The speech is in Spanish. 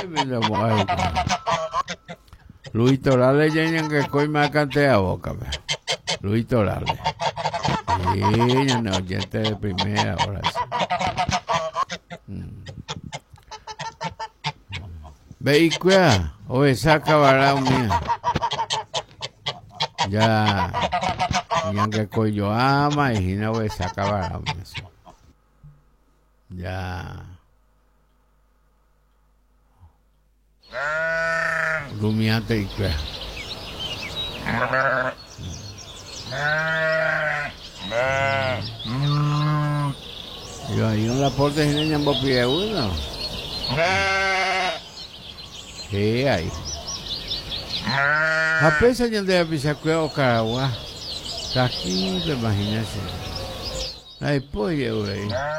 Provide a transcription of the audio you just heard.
Luis Torales ya que coi más cante a boca. Luis Torales. Sí, no, oyente de primera ahora sí. Ve y cuida, oye, saca varao mía. Ya, que coi yo ama y no ve saca varao mía. Ya. Rumiante y cuida. Yo ahí un laporte y niña en pide uno. Sí, ahí. A pesar de pisar o caragua. Está aquí, imagínese. Ay, pues, yo,